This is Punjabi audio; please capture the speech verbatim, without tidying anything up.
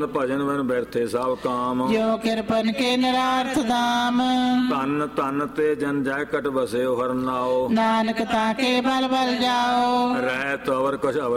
ਗੋਬਿੰਦ ਭਜਨ ਬਿਨ ਬਿਰਥੇ ਸਭ ਕਾਮ। ਜੋ ਕਿਰਪਨ ਕੇ ਨਿਰਾਰਥ ਦਾਮ। ਧਨ ਧਨ ਤੇ ਜਨ ਜੈ ਕਟ ਬਸਿਓ ਹਰ ਨਾਉ। ਨਾਨਕ ਤਾਕੇ ਬਲ ਬਲ ਜਾਓ। ਰਹਿ ਤਵਰ ਕੁਛ